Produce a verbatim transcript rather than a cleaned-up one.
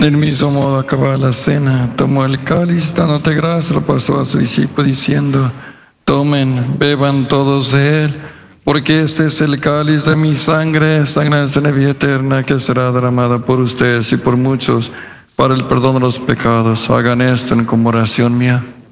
Del mismo modo, acabada la cena, tomó el cáliz, dándote gracias, lo pasó a su discípulo diciendo: tomen, beban todos de él, porque este es el cáliz de mi sangre, sangre de la vida eterna, que será derramada por ustedes y por muchos para el perdón de los pecados. Hagan esto en conmemoración mía.